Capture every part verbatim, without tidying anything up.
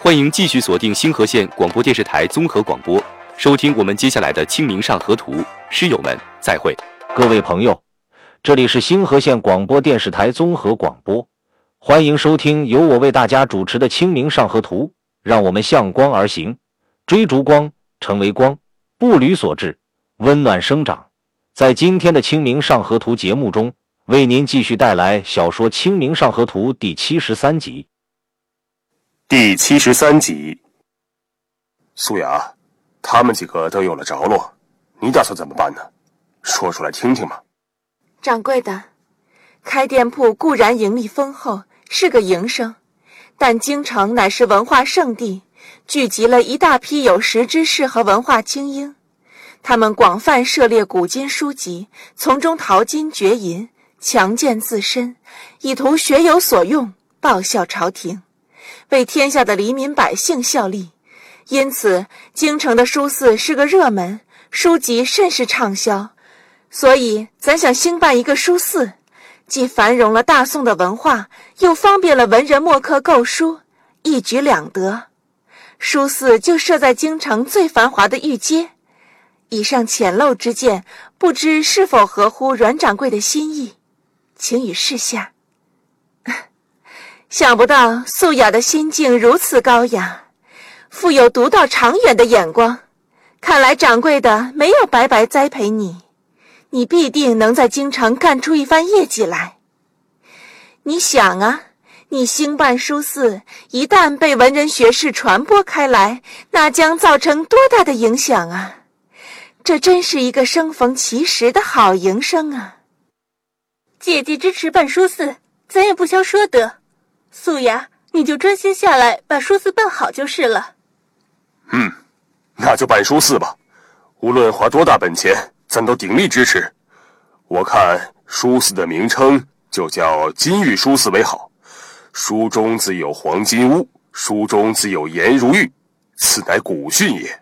欢迎继续锁定星河县广播电视台综合广播，收听我们接下来的《清明上河图》。诗友们，再会。 各位朋友，这里是星河县广播电视台综合广播，欢迎收听由我为大家主持的《清明上河图》。让我们向光而行，追逐光，成为光，步履所至，温暖生长。在今天的《清明上河图》节目中，为您继续带来小说《清明上河图》第七十三集。 第七十三集。素雅，他们几个都有了着落，你打算怎么办呢？说出来听听嘛。 掌柜的，开店铺固然盈利丰厚，是个营生，但京城乃是文化圣地，聚集了一大批有识之士和文化精英，他们广泛涉猎古今书籍，从中淘金掘银，强健自身，以图学有所用，报效朝廷，为天下的黎民百姓效力。因此京城的书肆是个热门，书籍甚是畅销。所以咱想兴办一个书肆，既繁荣了大宋的文化，又方便了文人墨客购书，一举两得。书肆就设在京城最繁华的御街。以上浅陋之见，不知是否合乎阮掌柜的心意，请与示下。想不到素雅的心境如此高雅，富有独到长远的眼光，看来掌柜的没有白白栽培你，你必定能在京城干出一番业绩来。你想啊，你兴办书肆，一旦被文人学士传播开来，那将造成多大的影响啊！这真是一个生逢其时的好营生啊！ 姐姐支持办书肆，咱也不消说得。素雅，你就专心下来把书肆办好就是了。 嗯，那就办书肆吧，无论花多大本钱，咱都鼎力支持。我看书肆的名称就叫金玉书肆为好，书中自有黄金屋，书中自有颜如玉，此乃古训也。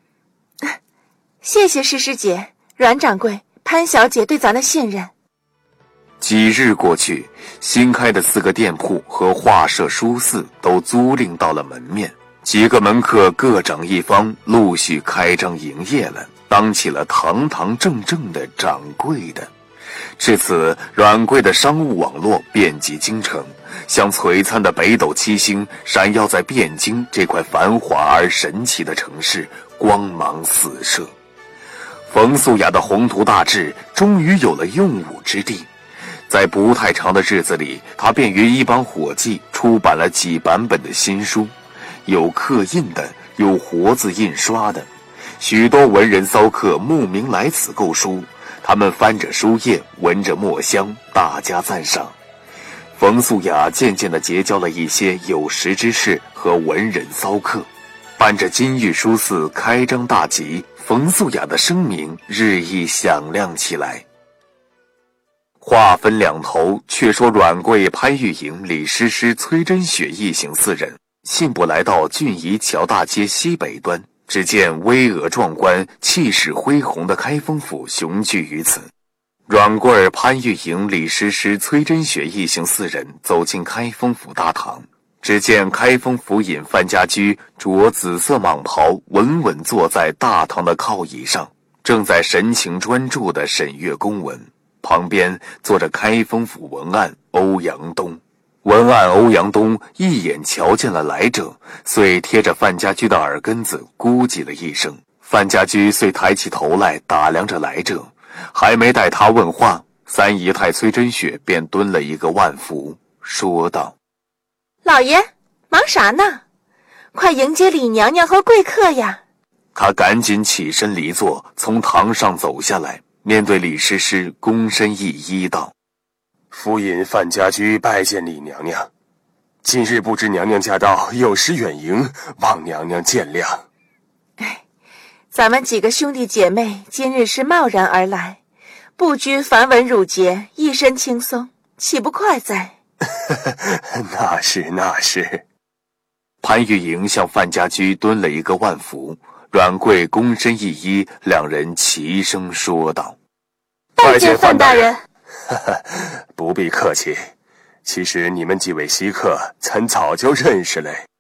谢谢诗诗姐、阮掌柜、潘小姐对咱的信任。 几日过去，新开的四个店铺和画社书肆都租赁到了门面，几个门客各掌一方，陆续开张营业了，当起了堂堂正正的掌柜的。至此，阮贵的商务网络遍及京城，像璀璨的北斗七星闪耀在汴京这块繁华而神奇的城市，光芒四射。冯素雅的宏图大志终于有了用武之地，在不太长的日子里，他便与一帮伙计出版了几版本的新书，有刻印的，有活字印刷的。许多文人骚客慕名来此购书，他们翻着书页，闻着墨香，大加赞赏。冯素雅渐渐地结交了一些有识之士和文人骚客，伴着金玉书肆开张大吉，冯素雅的声名日益响亮起来。话分两头，却说阮贵、潘玉莹、李诗诗、崔真雪一行四人信步来到俊仪桥大街西北端，只见巍峨壮观、气势恢宏的开封府雄踞于此。阮贵、潘玉莹、李诗诗、崔真雪一行四人走进开封府大堂，只见开封府尹范家驹着紫色蟒袍，稳稳坐在大堂的靠椅上，正在神情专注地审阅公文。旁边坐着开封府文案欧阳东。文案欧阳东一眼瞧见了来者，遂贴着范家驹的耳根子咕叽了一声。范家驹遂抬起头来打量着来者，还没待他问话，三姨太崔真雪便蹲了一个万福，说道： 老爷，忙啥呢？快迎接李娘娘和贵客呀！ 他赶紧起身离座，从堂上走下来，面对李诗诗躬身一揖道： 夫尹范家驹拜见李娘娘，今日不知娘娘驾到，有失远迎，望娘娘见谅。 哎，咱们几个兄弟姐妹今日是贸然而来，不拘繁文缛节，一身轻松，岂不快哉？ 那是那是。 潘玉莹向范家驹蹲了一个万福，阮贵躬身一揖，两人齐声说道： 拜见范大人。 不必客气，其实你们几位稀客，咱早就认识嘞。